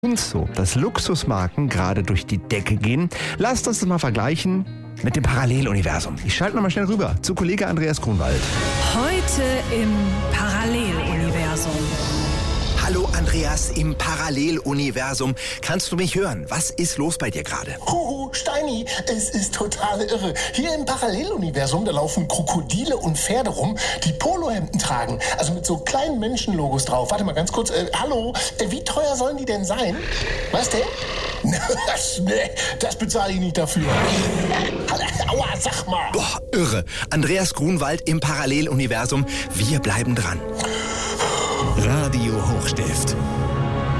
Und so, dass Luxusmarken gerade durch die Decke gehen. Lasst uns das mal vergleichen mit dem Paralleluniversum. Ich schalte nochmal schnell rüber zu Kollege Andreas Grunwald. Heute im Paralleluniversum. Hallo Andreas im Paralleluniversum. Kannst du mich hören? Was ist los bei dir gerade? Huhu, Steini, es ist total irre. Hier im Paralleluniversum, da laufen Krokodile und Pferde rum, die Polohemden tragen. Also mit so kleinen Menschenlogos drauf. Warte mal ganz kurz. Hallo, wie teuer sollen die denn sein? Was denn? Nee, das bezahle ich nicht dafür. Aua, sag mal. Boah, irre. Andreas Grunwald im Paralleluniversum. Wir bleiben dran. Radio Hochstift.